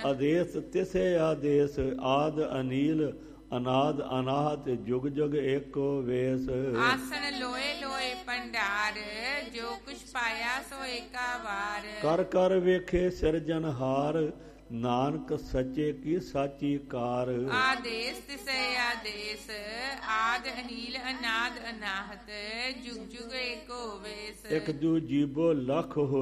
ਆਦੇਸ ਤਿਸੇ ਆਦੇਸ ਆਦ ਅਨੀਲ ਅਨਾਦ ਅਨਾਹਤ ਜੁਗ ਜੁਗ ਏਕੋ ਵੇਸ। ਆਸਣ ਲੋਏ ਲੋਏ ਭੰਡਾਰ ਜੋ ਕੁਛ ਪਾਇਆ ਸੋ ਏਕਾ ਵਾਰ। ਕਰ ਕਰ ਵੇਖੇ ਸਿਰਜਨਹਾਰ ਨਾਨਕ ਸੱਚੇ ਕੀ ਸਾਚੀ ਕਾਰ। ਆਦੇਸ ਤਿਸੈ ਆਦੇਸ ਆਦ ਅਨੀਲ ਅਨਾਦ ਅਨਾਹਤ ਜੁਗ ਜੁਗ ਏਕੋ ਵੇਸ। ਇਕ ਜੂ ਜੀਬੋ ਲੱਖ ਹੋ